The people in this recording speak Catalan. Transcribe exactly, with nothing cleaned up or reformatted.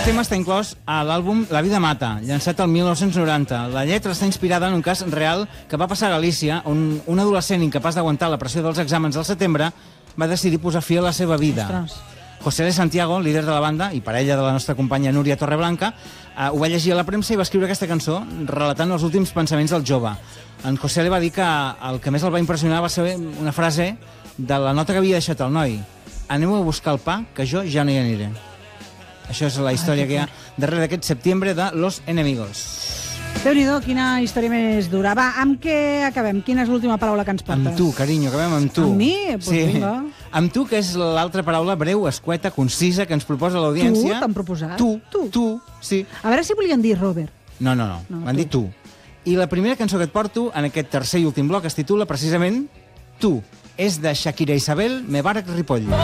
tema està inclòs a l'àlbum La vida mata, llançat el mil nou-cents noranta. La lletra està inspirada en un cas real que va passar a Galícia, on un adolescent incapaç d'aguantar la pressió dels exàmens del setembre va decidir posar fi a la seva vida. Ostres. José L. Santiago, líder de la banda i parella de la nostra companya Núria Torreblanca, eh, ho va llegir a la premsa i va escriure aquesta cançó relatant els últims pensaments del jove. En José L. va dir que el que més el va impressionar va ser una frase de la nota que havia deixat el noi. Aneu a buscar el pa, que jo ja no hi aniré. Això és la història Ai, que hi ha darrere d'aquest setembre de Los Enemigos. Déu-n'hi-do, quina història més dura. Va, amb què acabem? Quina és l'última paraula que ens portes? Amb tu, carinyo, acabem amb tu. Amb mi? Pues sí. Vinga. Amb tu, que és l'altra paraula breu, escueta, concisa, que ens proposa l'audiència. Tu, t'han proposat? Tu, tu, tu, sí. A veure si volien dir Robert. No, no, no, no m'han dit tu. I la primera cançó que et porto en aquest tercer i últim bloc es titula precisament Tu. És de Shakira Isabel, Me Barak Ripoll.